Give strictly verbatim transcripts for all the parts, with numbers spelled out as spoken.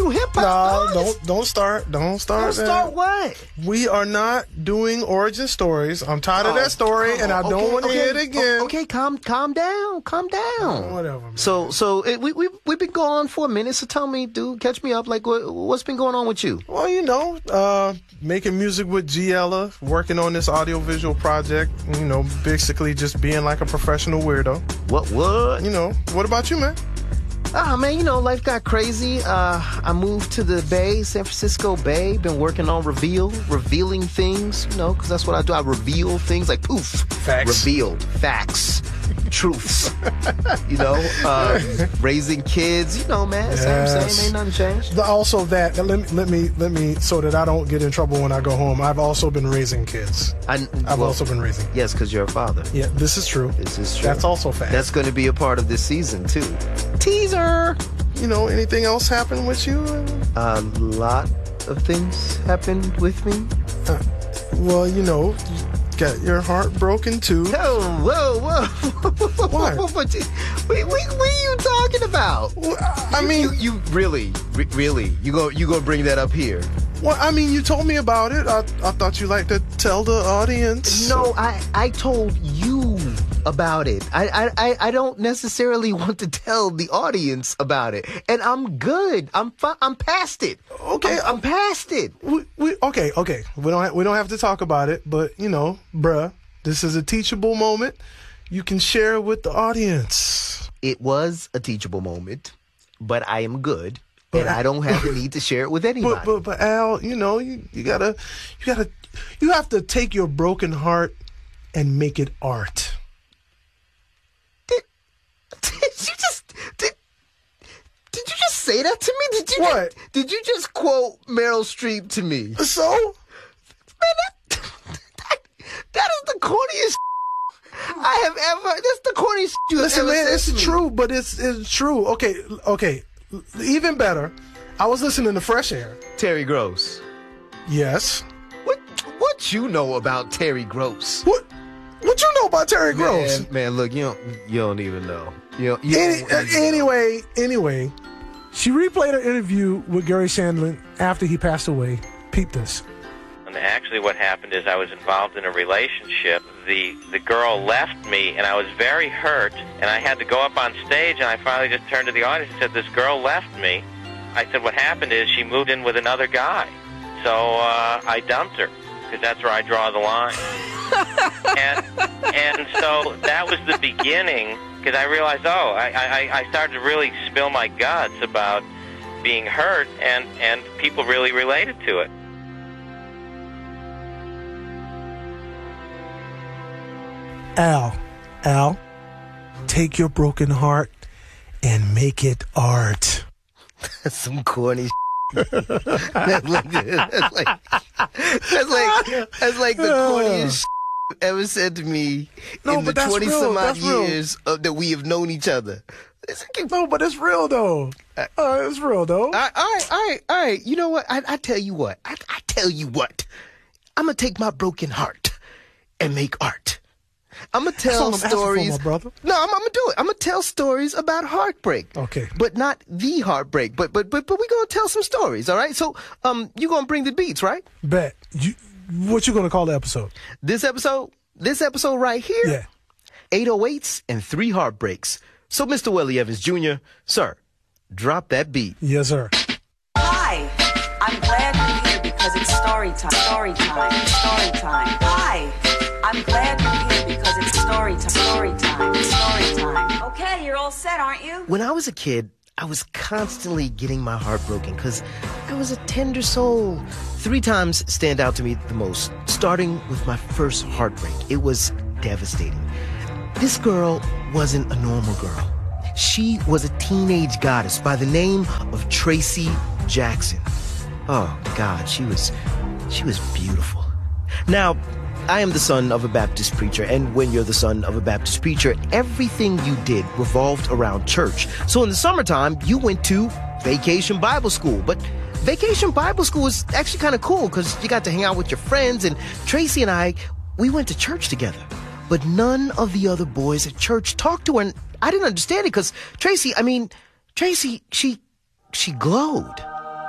do hip hop. No, No, don't don't start. Don't start. Don't start man. what? We are not doing origin stories. I'm tired of Oh, that story, and I don't okay, want to okay, hear it again. o- Okay, calm, calm down, calm down. Oh, whatever, man. So, so it, we we we've been going for a minute. So tell me, dude, catch me up. Like, what, what's been going on with you? Well, you know, uh, making music with Giella, working on this audiovisual project. You know, basically just being like a professional weirdo. What? What? You know, what about you, man? Ah, man, you know, life got crazy. Uh, I moved to the Bay, San Francisco Bay. Been working on Reveal, revealing things, you know, because that's what I do. I reveal things like poof. Facts. Revealed. Facts. Truths. You know, uh, raising kids, you know, man. Same, Yes. same, ain't nothing changed. The- Also, that let me let me let me so that I don't get in trouble when I go home. I've also been raising kids. I, I've well, also been raising. Yes, because you're a father. Yeah, this is true. This is true. That's also fact. That's going to be a part of this season, too. Teaser! You know, anything else happen with you? A lot of things happened with me. Uh, well, you know, you got your heart broken too. Oh, whoa, whoa. What? what, what, what, what are you talking about? Well, I mean, You, you really, re- really, you go, you gonna bring that up here? well, I mean, you told me about it. I, I thought you liked to tell the audience. No, I, I told you about it. I, I, I- I don't necessarily want to tell the audience about it, and I'm good. I'm, fi- I'm past it. Okay, I'm, I'm past it. We, we okay, okay. We don't ha- we don't have to talk about it, but you know, bruh, this is a teachable moment. You can share it with the audience. It was a teachable moment, but I am good. And I don't have the need to share it with anybody. But but but Al, you know, you, you gotta you gotta you have to take your broken heart and make it art. Did, did you just did, did you just say that to me? Did you What? Just, did you just quote Meryl Streep to me? So Man, that, that, that is the corniest I have ever. That's the corniest you have listen, ever man, said it's to me. true, but it's it's true. Okay, okay. Even better, I was listening to Fresh Air. Terry Gross. Yes. What what you know about Terry Gross? What what you know about Terry Gross? Man, man, look, you don't you don't even know. You don't, you Any, don't uh, even know. anyway, anyway, she replayed her interview with Gary Shandling after he passed away. Peep this. And actually what happened is I was involved in a relationship. The the girl left me, and I was very hurt, and I had to go up on stage, and I finally just turned to the audience and said, this girl left me. I said, what happened is she moved in with another guy. So uh, I dumped her, because that's where I draw the line. and, and so that was the beginning, because I realized, oh, I, I, I started to really spill my guts about being hurt, and, and people really related to it. Al, Al, take your broken heart and make it art. That's some corny that's like, that's like, that's like, that's like the corniest ever said to me No, in the but that's twenty real, some odd that's real. years of, that we have known each other. It's like, No, but it's real though. Uh, it's real though. all right, all right, all right, all right. You know what? I, I tell you what. I, I tell you what. I'm gonna take my broken heart and make art. I'm gonna tell That's what I'm asking for, stories. my brother. No, I'm, I'm gonna do it. I'm gonna tell stories about heartbreak. Okay. But not the heartbreak. But but but but we gonna tell some stories. All right. So um, you gonna bring the beats, right? Bet. You, what you gonna call the episode? This episode, this episode right here. Yeah. eight oh eights and three heartbreaks. So, Mister Welly Evans Junior, sir, drop that beat. Yes, sir. Hi, I'm glad you're here because it's story time. Story time. Story time. Hi, I'm glad you're here because it's story time. Story time. Story time. Okay, you're all set, aren't you? When I was a kid, I was constantly getting my heart broken because I was a tender soul. Three times stand out to me the most, starting with my first heartbreak. It was devastating. This girl wasn't a normal girl. She was a teenage goddess by the name of Tracy Jackson. Oh, God, she was, she was beautiful. Now, I am the son of a Baptist preacher, and when you're the son of a Baptist preacher, everything you did revolved around church. So in the summertime, you went to Vacation Bible School, but Vacation Bible School was actually kind of cool because you got to hang out with your friends, and Tracy and I, we went to church together. But none of the other boys at church talked to her, and I didn't understand it because Tracy, I mean, Tracy, she, she glowed.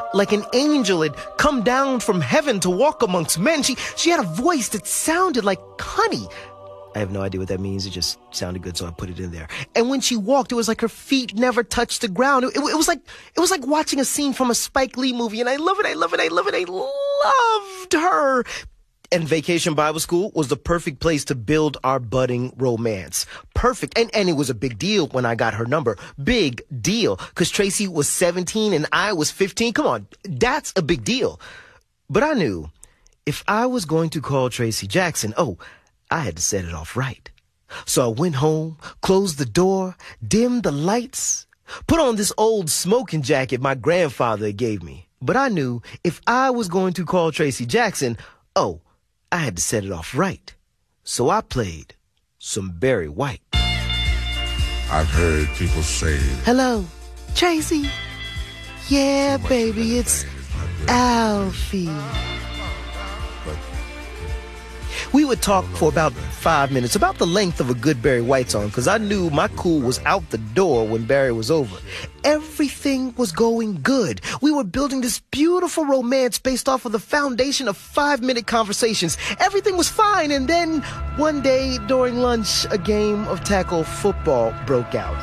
like an angel had come down from heaven to walk amongst men. She, she had a voice that sounded like honey. I have no idea what that means. It just sounded good, so I put it in there. And when she walked, it was like her feet never touched the ground. It, it, it was like it was like watching a scene from a Spike Lee movie, and I love it, I love it, I love it, I loved her. And Vacation Bible School was the perfect place to build our budding romance. Perfect. And, and it was a big deal when I got her number. Big deal. Because Tracy was seventeen and I was fifteen. Come on, that's a big deal. But I knew if I was going to call Tracy Jackson, oh, I had to set it off right. So I went home, closed the door, dimmed the lights, put on this old smoking jacket my grandfather gave me. But I knew if I was going to call Tracy Jackson, oh, I had to set it off right. So I played some Barry White. I've heard people say, hello, Tracy. Yeah, baby, it's Alfie. But we would talk for about five minutes, about the length of a good Barry White song, because I knew my cool was out the door when Barry was over. Everything was going good. We were building this beautiful romance based off of the foundation of five-minute conversations. Everything was fine, and then one day during lunch, a game of tackle football broke out.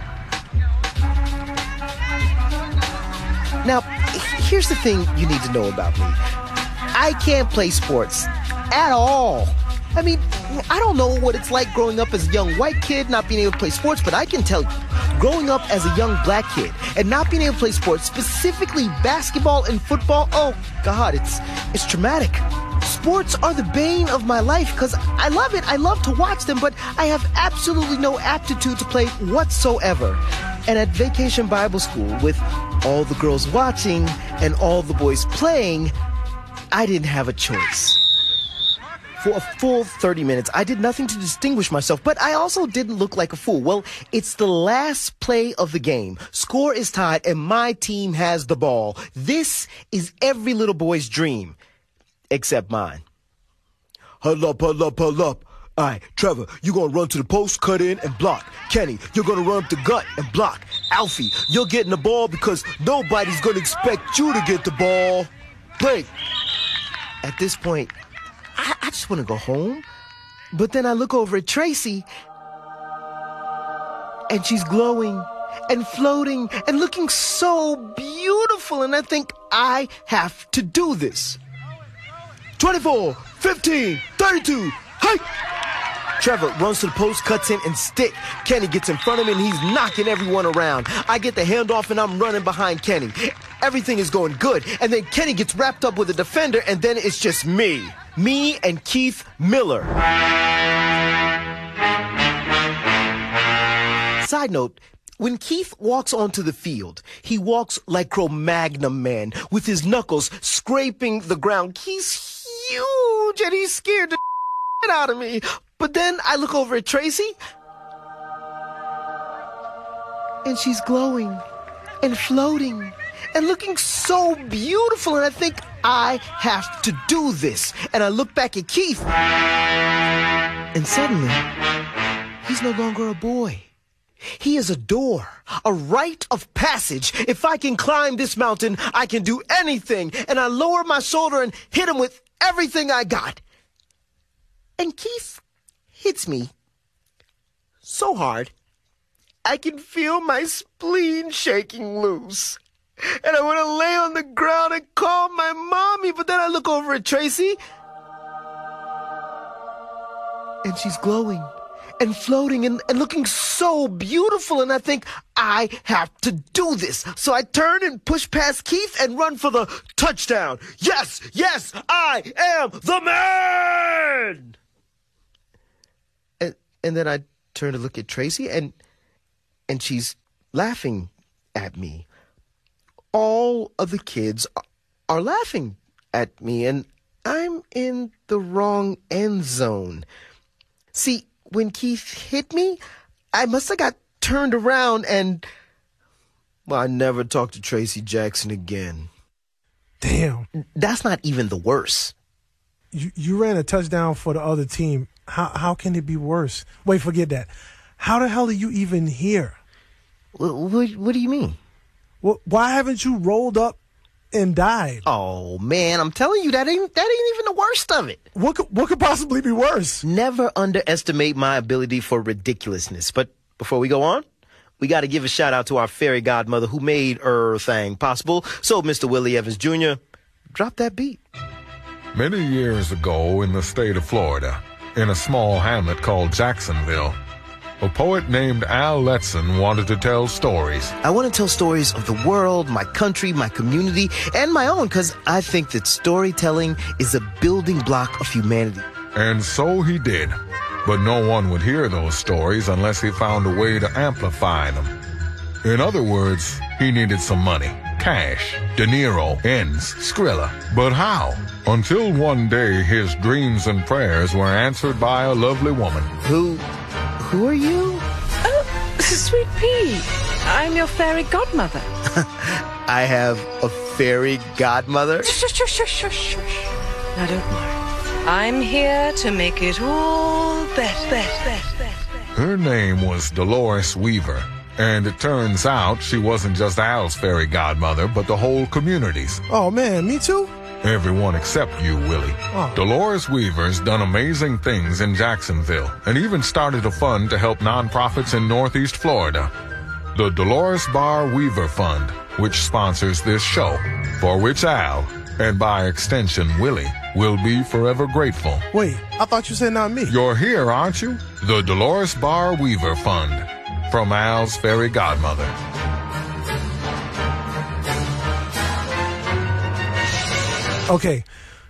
Now, here's the thing you need to know about me. I can't play sports at all. I mean, I don't know what it's like growing up as a young white kid not being able to play sports, but I can tell you, growing up as a young black kid and not being able to play sports, specifically basketball and football, oh, God, it's it's traumatic. Sports are the bane of my life because I love it. I love to watch them, but I have absolutely no aptitude to play whatsoever. And at Vacation Bible School, with all the girls watching and all the boys playing, I didn't have a choice. For a full thirty minutes, I did nothing to distinguish myself, but I also didn't look like a fool. Well, it's the last play of the game. Score is tied, and my team has the ball. This is every little boy's dream, except mine. Huddle up, huddle up, huddle up. All right, Trevor, you're going to run to the post, cut in, and block. Kenny, you're going to run up the gut and block. Alfie, you're getting the ball because nobody's going to expect you to get the ball. Break. At this point, I, I just want to go home. But then I look over at Tracy, and she's glowing and floating and looking so beautiful. And I think I have to do this. twenty-four, fifteen, thirty-two, hey! Trevor runs to the post, cuts in, and stick. Kenny gets in front of him, and he's knocking everyone around. I get the handoff, and I'm running behind Kenny. Everything is going good. And then Kenny gets wrapped up with a defender, and then it's just me. Me and Keith Miller. Side note, when Keith walks onto the field, he walks like Cro-Magnon man, with his knuckles scraping the ground. He's huge, and he's scared the shit out of me. But then I look over at Tracy, and she's glowing and floating and looking so beautiful, and I think I have to do this. And I look back at Keith, and suddenly, he's no longer a boy. He is a door, a rite of passage. If I can climb this mountain, I can do anything. And I lower my shoulder and hit him with everything I got. And Keith hits me so hard, I can feel my spleen shaking loose. And I want to lay on the ground and call my mommy, but then I look over at Tracy, and she's glowing and floating and, and looking so beautiful, and I think I have to do this. So I turn and push past Keith and run for the touchdown. Yes, yes, I am the man! And, and then I turn to look at Tracy, and and she's laughing at me. All of the kids are laughing at me, and I'm in the wrong end zone. See, when Keith hit me, I must have got turned around and, well, I never talked to Tracy Jackson again. Damn. That's not even the worst. You you ran a touchdown for the other team. How how can it be worse? Wait, forget that. How the hell are you even here? What, what, what do you mean? Well, why haven't you rolled up and died. Oh, man, I'm telling you, that ain't that ain't even the worst of it. What could, what could possibly be worse? Never underestimate my ability for ridiculousness. But before we go on, we got to give a shout out to our fairy godmother who made er thing possible. So, Mister Willie Evans Junior, drop that beat. Many years ago in the state of Florida, in a small hamlet called Jacksonville, a poet named Al Letson wanted to tell stories. I want to tell stories of the world, my country, my community, and my own, because I think that storytelling is a building block of humanity. And so he did. But no one would hear those stories unless he found a way to amplify them. In other words, he needed some money. Cash, De Niro, ends, Skrilla. But how? Until one day his dreams and prayers were answered by a lovely woman. Who, who are you? Oh, Sweet Pea. I'm your fairy godmother. I have a fairy godmother? Shush, shush, shush, shush, shush. Now don't worry. I'm here to make it all better, better, better, better. Her name was Dolores Weaver. And it turns out she wasn't just Al's fairy godmother, but the whole community's. Oh, man, me too? Everyone except you, Willie. Oh. Dolores Weaver's done amazing things in Jacksonville and even started a fund to help nonprofits in Northeast Florida. The Dolores Barr Weaver Fund, which sponsors this show, for which Al, and by extension Willie, will be forever grateful. Wait, I thought you said not me. You're here, aren't you? The Dolores Barr Weaver Fund. From Al's fairy godmother. Okay,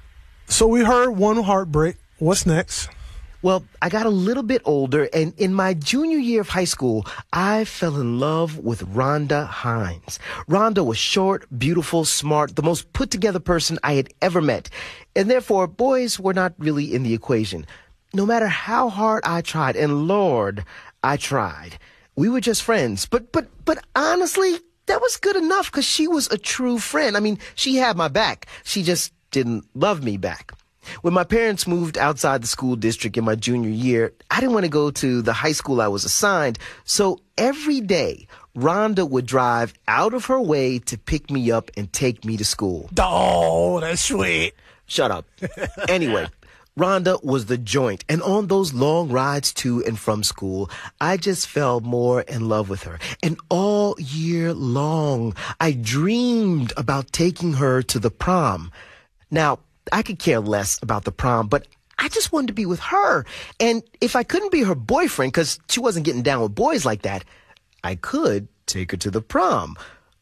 so we heard one heartbreak. What's next? Well, I got a little bit older, and in my junior year of high school, I fell in love with Rhonda Hines. Rhonda was short, beautiful, smart, the most put-together person I had ever met, and therefore boys were not really in the equation. No matter how hard I tried, and Lord, I tried. We were just friends, but but but honestly, that was good enough because she was a true friend. I mean, she had my back. She just didn't love me back. When my parents moved outside the school district in my junior year, I didn't want to go to the high school I was assigned. So every day, Rhonda would drive out of her way to pick me up and take me to school. Oh, that's sweet. Shut up. Anyway. Rhonda was the joint, and on those long rides to and from school, I just fell more in love with her. And all year long, I dreamed about taking her to the prom. Now, I could care less about the prom, but I just wanted to be with her. And if I couldn't be her boyfriend, because she wasn't getting down with boys like that, I could take her to the prom.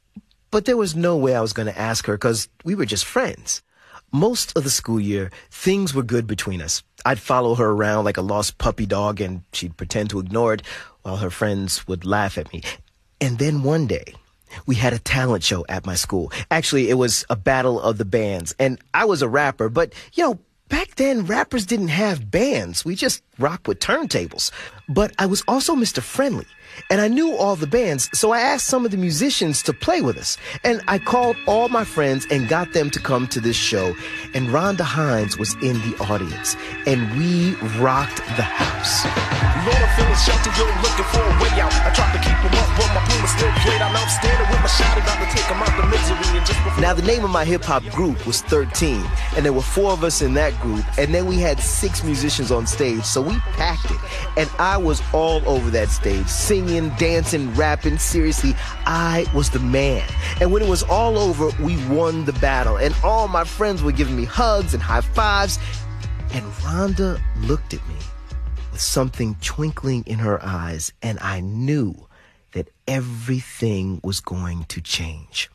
But there was no way I was going to ask her, because we were just friends. Most of the school year, things were good between us. I'd follow her around like a lost puppy dog, and she'd pretend to ignore it while her friends would laugh at me. And then one day, we had a talent show at my school. Actually, it was a battle of the bands, and I was a rapper, but, you know, back then, rappers didn't have bands. We just rocked with turntables. But I was also Mister Friendly, and I knew all the bands, so I asked some of the musicians to play with us. And I called all my friends and got them to come to this show. And Rhonda Hines was in the audience, and we rocked the house. Lord, I'm feeling sheltered, you're looking for a way out. I tried to keep him up, but my pool is still played out. Now I'm standing with my shotty, about to take him out the misery. And just before now, the name of my hip-hop group was thirteen, and there were four of us in that group, and then we had six musicians on stage, so we packed it. And I was all over that stage, singing, dancing, rapping. Seriously, I was the man. And when it was all over, we won the battle, and all my friends were giving me hugs and high fives. And Rhonda looked at me with something twinkling in her eyes, and I knew that everything was going to change.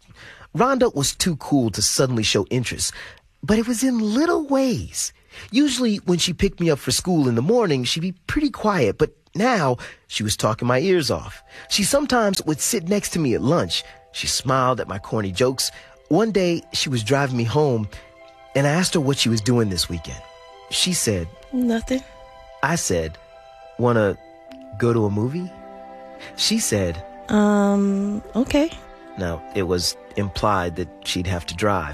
Rhonda was too cool to suddenly show interest, but it was in little ways. Usually when she picked me up for school in the morning, she'd be pretty quiet, but now she was talking my ears off. She sometimes would sit next to me at lunch. She smiled at my corny jokes. One day she was driving me home, and I asked her what she was doing this weekend. She said, Nothing. I said, wanna go to a movie? She said, Um, okay. Now, it was implied that she'd have to drive.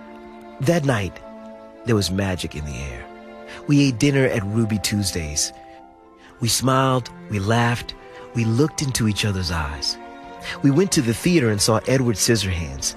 That night, there was magic in the air. We ate dinner at Ruby Tuesdays. We smiled, we laughed, we looked into each other's eyes. We went to the theater and saw Edward Scissorhands,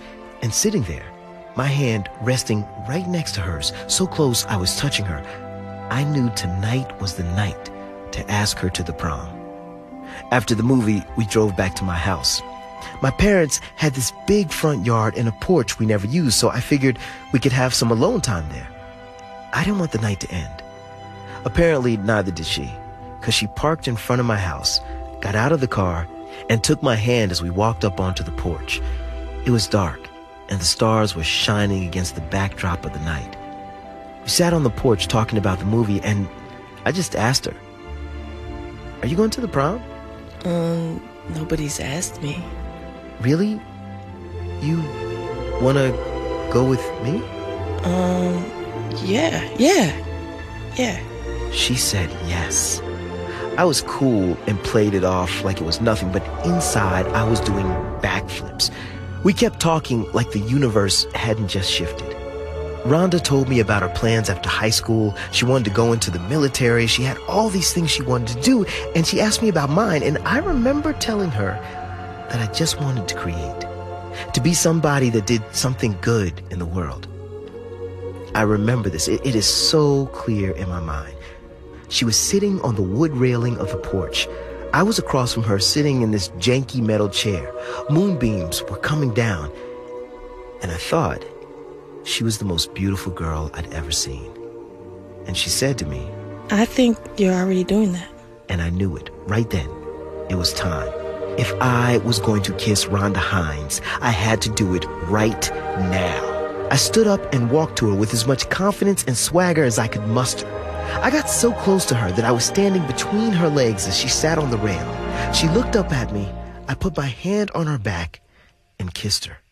And sitting there, my hand resting right next to hers, so close I was touching her, I knew tonight was the night to ask her to the prom. After the movie, we drove back to my house. My parents had this big front yard and a porch we never used, so I figured we could have some alone time there. I didn't want the night to end. Apparently, neither did she, because she parked in front of my house, got out of the car, and took my hand as we walked up onto the porch. It was dark, and the stars were shining against the backdrop of the night. We sat on the porch talking about the movie, and I just asked her, "Are you going to the prom?" Um, nobody's asked me. Really? You want to go with me? Um, yeah, yeah, yeah. She said yes. I was cool and played it off like it was nothing, but inside I was doing backflips. We kept talking like the universe hadn't just shifted. Rhonda told me about her plans after high school. She wanted to go into the military. She had all these things she wanted to do, and she asked me about mine, and I remember telling her that I just wanted to create, to be somebody that did something good in the world. I remember this. It, it is so clear in my mind. She was sitting on the wood railing of the porch. I was across from her sitting in this janky metal chair. Moonbeams were coming down, and I thought she was the most beautiful girl I'd ever seen. And she said to me, I think you're already doing that. And I knew it right then. It was time. If I was going to kiss Rhonda Hines, I had to do it right now. I stood up and walked to her with as much confidence and swagger as I could muster. I got so close to her that I was standing between her legs as she sat on the rail. She looked up at me. I put my hand on her back and kissed her.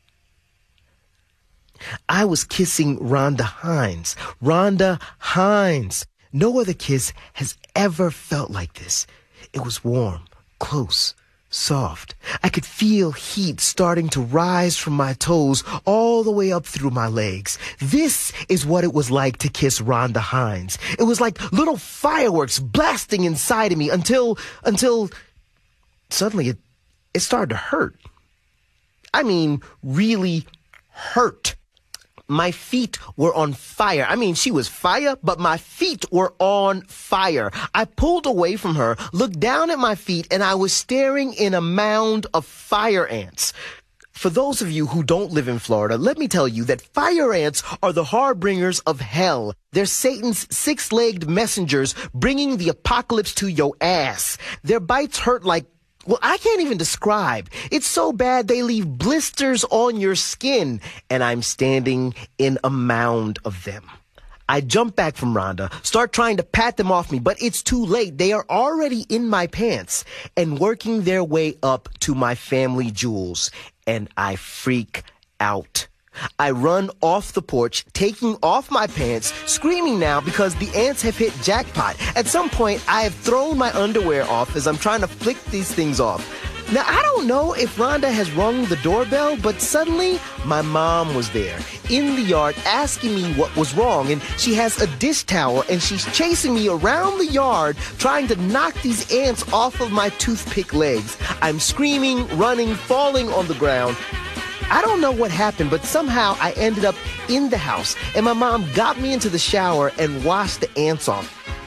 I was kissing Rhonda Hines. Rhonda Hines. No other kiss has ever felt like this. It was warm, close, soft. I could feel heat starting to rise from my toes all the way up through my legs. This is what it was like to kiss Rhonda Hines. It was like little fireworks blasting inside of me until, until suddenly it, it started to hurt. I mean, really hurt. My feet were on fire. I mean, she was fire, but my feet were on fire. I pulled away from her, looked down at my feet, and I was staring in a mound of fire ants. For those of you who don't live in Florida, let me tell you that fire ants are the harbingers of hell. They're Satan's six-legged messengers bringing the apocalypse to your ass. Their bites hurt like, well, I can't even describe. It's so bad they leave blisters on your skin, and I'm standing in a mound of them. I jump back from Rhonda, start trying to pat them off me, but it's too late. They are already in my pants and working their way up to my family jewels, and I freak out. I run off the porch, taking off my pants, screaming now because the ants have hit jackpot. At some point, I have thrown my underwear off as I'm trying to flick these things off. Now, I don't know if Rhonda has rung the doorbell, but suddenly my mom was there in the yard asking me what was wrong, and she has a dish towel, and she's chasing me around the yard trying to knock these ants off of my toothpick legs. I'm screaming, running, falling on the ground. I don't know what happened, but somehow I ended up in the house, and my mom got me into the shower and washed the ants off.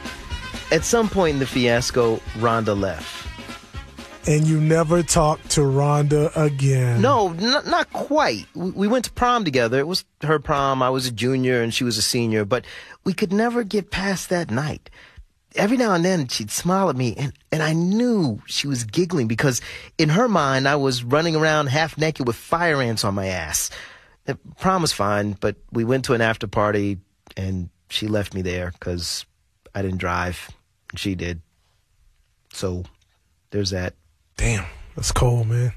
At some point in the fiasco, Rhonda left. And you never talked to Rhonda again? No, n- not quite. We-, we went to prom together. It was her prom. I was a junior and she was a senior, but we could never get past that night. Every now and then she'd smile at me, and, and I knew she was giggling because in her mind I was running around half naked with fire ants on my ass. The prom was fine, but we went to an after party and she left me there because I didn't drive and she did. So there's that. Damn, that's cold, man.